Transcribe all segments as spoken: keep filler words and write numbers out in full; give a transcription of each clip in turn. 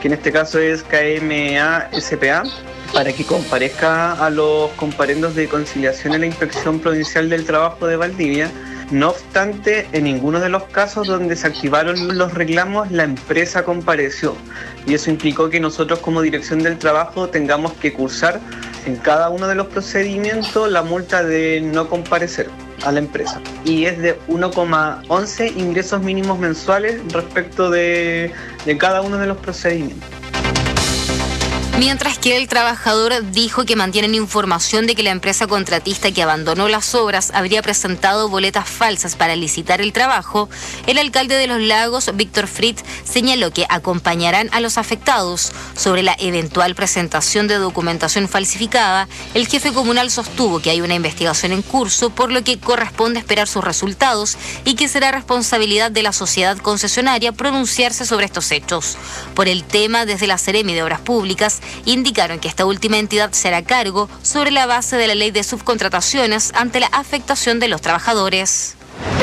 que en este caso es K M A S P A, para que comparezca a los comparendos de conciliación en la Inspección Provincial del Trabajo de Valdivia. No obstante, en ninguno de los casos donde se activaron los reclamos, la empresa compareció. Y eso implicó que nosotros como Dirección del Trabajo tengamos que cursar en cada uno de los procedimientos la multa de no comparecer a la empresa. Y es de uno coma once ingresos mínimos mensuales respecto de, de cada uno de los procedimientos. Mientras que el trabajador dijo que mantienen información de que la empresa contratista que abandonó las obras habría presentado boletas falsas para licitar el trabajo, el alcalde de Los Lagos, Víctor Fritz, señaló que acompañarán a los afectados. Sobre la eventual presentación de documentación falsificada, el jefe comunal sostuvo que hay una investigación en curso, por lo que corresponde esperar sus resultados y que será responsabilidad de la sociedad concesionaria pronunciarse sobre estos hechos. Por el tema, desde la Seremi de Obras Públicas, indicaron que esta última entidad se hará cargo sobre la base de la ley de subcontrataciones ante la afectación de los trabajadores.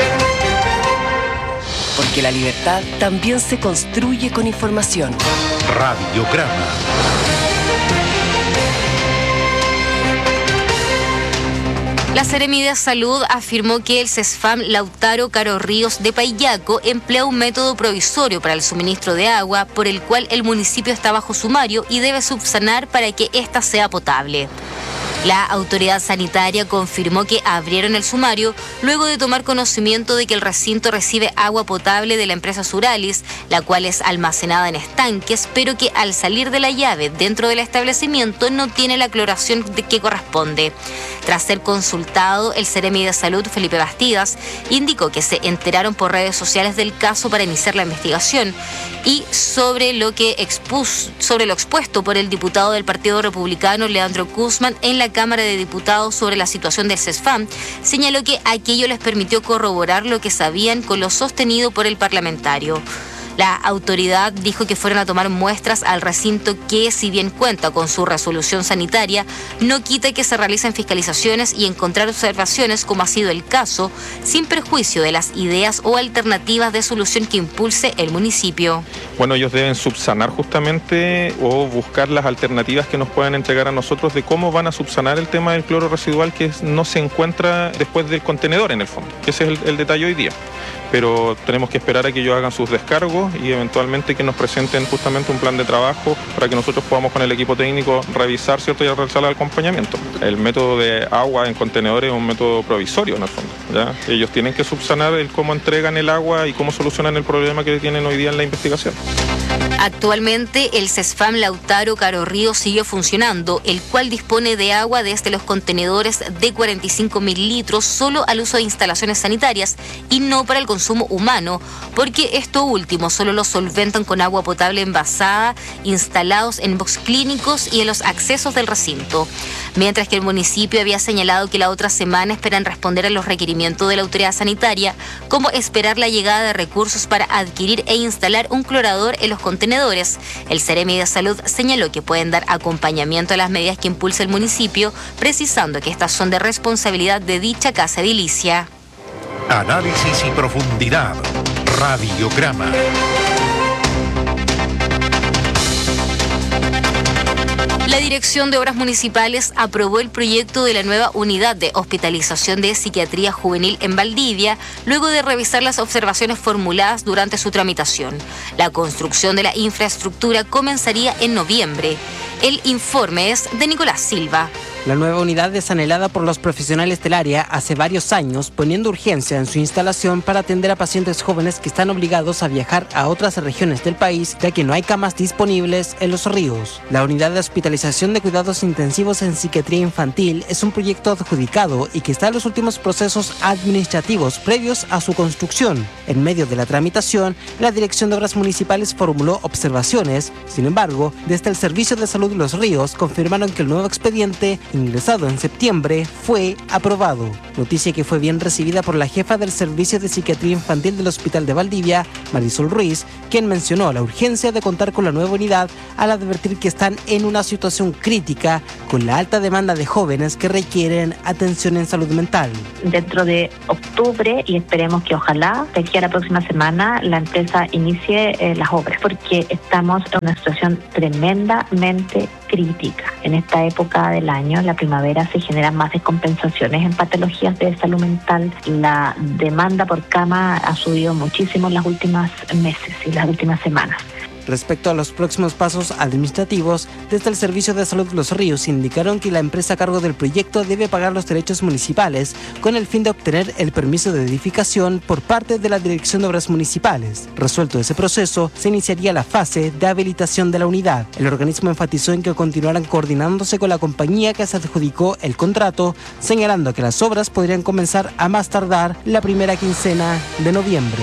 Porque la libertad también se construye con información. Radiograma. La Seremi de Salud afirmó que el CESFAM Lautaro Caro Ríos de Paillaco emplea un método provisorio para el suministro de agua, por el cual el municipio está bajo sumario y debe subsanar para que ésta sea potable. La autoridad sanitaria confirmó que abrieron el sumario luego de tomar conocimiento de que el recinto recibe agua potable de la empresa Suralis, la cual es almacenada en estanques, pero que al salir de la llave dentro del establecimiento no tiene la cloración que corresponde. Tras ser consultado, el Seremi de Salud, Felipe Bastidas, indicó que se enteraron por redes sociales del caso para iniciar la investigación y sobre lo que expuso, sobre lo expuesto por el diputado del Partido Republicano, Leandro Guzmán, en la Cámara de Diputados sobre la situación del CESFAM, señaló que aquello les permitió corroborar lo que sabían con lo sostenido por el parlamentario. La autoridad dijo que fueron a tomar muestras al recinto que, si bien cuenta con su resolución sanitaria, no quita que se realicen fiscalizaciones y encontrar observaciones, como ha sido el caso, sin perjuicio de las ideas o alternativas de solución que impulse el municipio. Bueno, ellos deben subsanar justamente o buscar las alternativas que nos puedan entregar a nosotros de cómo van a subsanar el tema del cloro residual que no se encuentra después del contenedor en el fondo. Ese es el, el detalle hoy día. Pero tenemos que esperar a que ellos hagan sus descargos y eventualmente que nos presenten justamente un plan de trabajo para que nosotros podamos con el equipo técnico revisar, ¿cierto?, y realizar el acompañamiento. El método de agua en contenedores es un método provisorio en el fondo, ¿ya? Ellos tienen que subsanar el cómo entregan el agua y cómo solucionan el problema que tienen hoy día en la investigación. Actualmente el CESFAM Lautaro Caro Ríos sigue funcionando, el cual dispone de agua desde los contenedores de cuarenta y cinco mil litros solo al uso de instalaciones sanitarias y no para el consumo humano, porque esto último solo lo solventan con agua potable envasada, instalados en box clínicos y en los accesos del recinto. Mientras que el municipio había señalado que la otra semana esperan responder a los requerimientos de la autoridad sanitaria, como esperar la llegada de recursos para adquirir e instalar un clorador en los contenedores. El Seremi de Salud señaló que pueden dar acompañamiento a las medidas que impulsa el municipio, precisando que estas son de responsabilidad de dicha casa edilicia. Análisis y profundidad. Radiograma. La Dirección de Obras Municipales aprobó el proyecto de la nueva unidad de hospitalización de psiquiatría juvenil en Valdivia, luego de revisar las observaciones formuladas durante su tramitación. La construcción de la infraestructura comenzaría en noviembre. El informe es de Nicolás Silva. La nueva unidad es anhelada por los profesionales del área hace varios años, poniendo urgencia en su instalación para atender a pacientes jóvenes que están obligados a viajar a otras regiones del país, ya que no hay camas disponibles en Los Ríos. La unidad de hospitalización de cuidados intensivos en psiquiatría infantil es un proyecto adjudicado y que está en los últimos procesos administrativos previos a su construcción. En medio de la tramitación, la Dirección de Obras Municipales formuló observaciones. Sin embargo, desde el Servicio de Salud de Los Ríos confirmaron que el nuevo expediente, ingresado en septiembre, fue aprobado. Noticia que fue bien recibida por la jefa del Servicio de Psiquiatría Infantil del Hospital de Valdivia, Marisol Ruiz, quien mencionó la urgencia de contar con la nueva unidad al advertir que están en una situación crítica con la alta demanda de jóvenes que requieren atención en salud mental. Dentro de octubre, y esperemos que ojalá de aquí a la próxima semana la empresa inicie eh, las obras, porque estamos en una situación tremendamente crítica. En esta época del año, la primavera, se generan más descompensaciones en patologías de salud mental. La demanda por cama ha subido muchísimo en los últimos meses y las últimas semanas. Respecto a los próximos pasos administrativos, desde el Servicio de Salud Los Ríos indicaron que la empresa a cargo del proyecto debe pagar los derechos municipales con el fin de obtener el permiso de edificación por parte de la Dirección de Obras Municipales. Resuelto ese proceso, se iniciaría la fase de habilitación de la unidad. El organismo enfatizó en que continuarán coordinándose con la compañía que se adjudicó el contrato, señalando que las obras podrían comenzar a más tardar la primera quincena de noviembre.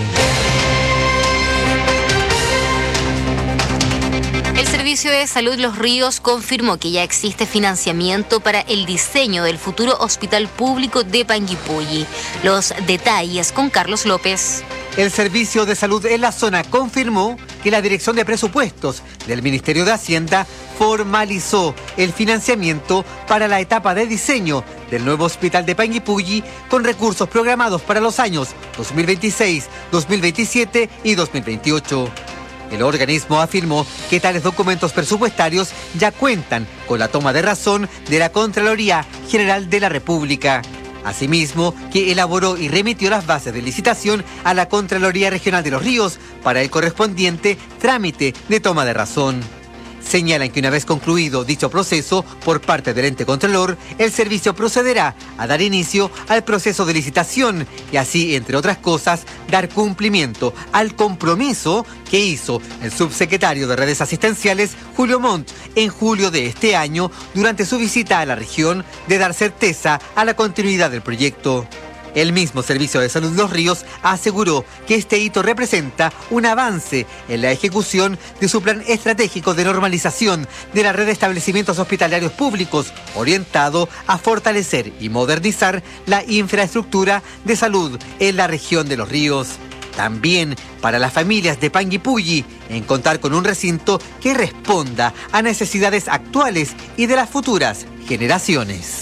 El Servicio de Salud Los Ríos confirmó que ya existe financiamiento para el diseño del futuro hospital público de Panguipulli. Los detalles con Carlos López. El Servicio de Salud en la zona confirmó que la Dirección de Presupuestos del Ministerio de Hacienda formalizó el financiamiento para la etapa de diseño del nuevo hospital de Panguipulli con recursos programados para los años dos mil veintiséis, dos mil veintisiete y dos mil veintiocho. El organismo afirmó que tales documentos presupuestarios ya cuentan con la toma de razón de la Contraloría General de la República. Asimismo, que elaboró y remitió las bases de licitación a la Contraloría Regional de Los Ríos para el correspondiente trámite de toma de razón. Señalan que una vez concluido dicho proceso por parte del ente contralor, el servicio procederá a dar inicio al proceso de licitación y así, entre otras cosas, dar cumplimiento al compromiso que hizo el subsecretario de Redes Asistenciales, Julio Montt, en julio de este año durante su visita a la región, de dar certeza a la continuidad del proyecto. El mismo Servicio de Salud Los Ríos aseguró que este hito representa un avance en la ejecución de su plan estratégico de normalización de la red de establecimientos hospitalarios públicos, orientado a fortalecer y modernizar la infraestructura de salud en la región de Los Ríos. También para las familias de Panguipulli, en contar con un recinto que responda a necesidades actuales y de las futuras generaciones.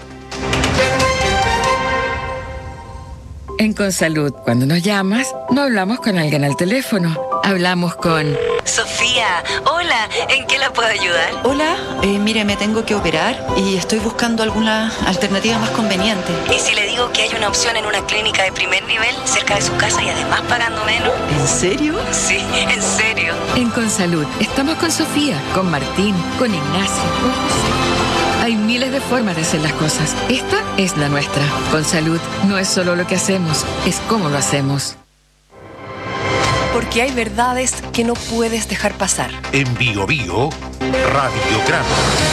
En Consalud, cuando nos llamas, no hablamos con alguien al teléfono. Hablamos con... Sofía, hola, ¿en qué la puedo ayudar? Hola, eh, mire, me tengo que operar y estoy buscando alguna alternativa más conveniente. ¿Y si le digo que hay una opción en una clínica de primer nivel, cerca de su casa y además pagando menos? ¿En serio? Sí, en serio. En Consalud, estamos con Sofía, con Martín, con Ignacio, con José. Hay miles de formas de hacer las cosas. Esta es la nuestra. Consalud no es solo lo que hacemos, es cómo lo hacemos. Porque hay verdades que no puedes dejar pasar. En Bio Bio, Radiograma.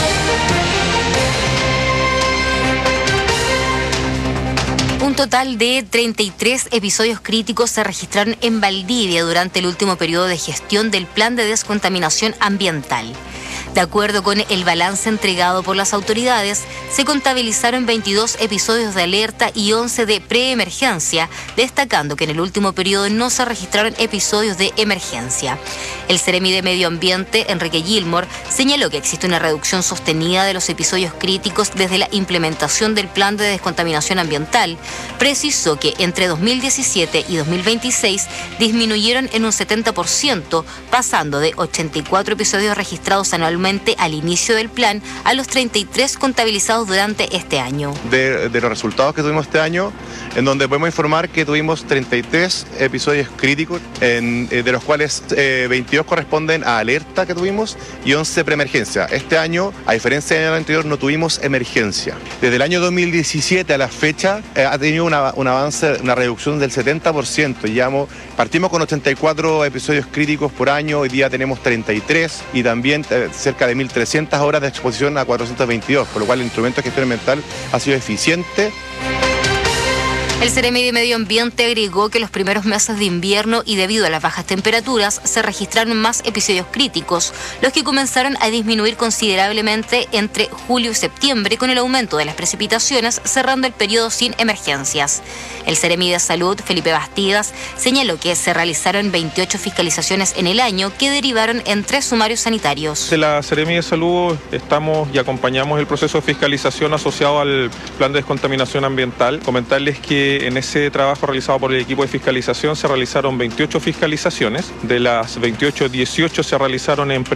Un total de treinta y tres episodios críticos se registraron en Valdivia durante el último periodo de gestión del Plan de Descontaminación Ambiental. De acuerdo con el balance entregado por las autoridades, se contabilizaron veintidós episodios de alerta y once de preemergencia, destacando que en el último periodo no se registraron episodios de emergencia. El Seremi de Medio Ambiente, Enrique Gilmore, señaló que existe una reducción sostenida de los episodios críticos desde la implementación del Plan de Descontaminación Ambiental. Precisó que entre dos mil diecisiete y dos mil veintiséis disminuyeron en un setenta por ciento, pasando de ochenta y cuatro episodios registrados anualmente al inicio del plan a los treinta y tres contabilizados durante este año. De, de los resultados que tuvimos este año, en donde podemos informar que tuvimos treinta y tres episodios críticos, en, de los cuales eh, veintidós corresponden a alerta que tuvimos y once preemergencia. Este año, a diferencia del año anterior, no tuvimos emergencia. Desde el año dos mil diecisiete a la fecha eh, ha tenido una, un avance, una reducción del setenta por ciento. Llamo, partimos con ochenta y cuatro episodios críticos por año, hoy día tenemos treinta y tres y también eh, cerca de mil trescientas horas de exposición a cuatrocientos veintidós, por lo cual el instrumento de gestión ambiental ha sido eficiente. El Ceremi de Medio Ambiente agregó que los primeros meses de invierno y debido a las bajas temperaturas se registraron más episodios críticos, los que comenzaron a disminuir considerablemente entre julio y septiembre con el aumento de las precipitaciones, cerrando el periodo sin emergencias. El Ceremi de Salud, Felipe Bastidas, señaló que se realizaron veintiocho fiscalizaciones en el año que derivaron en tres sumarios sanitarios. De la Ceremi de Salud estamos y acompañamos el proceso de fiscalización asociado al plan de descontaminación ambiental. Comentarles que en ese trabajo realizado por el equipo de fiscalización se realizaron veintiocho fiscalizaciones. De las veintiocho, dieciocho se realizaron en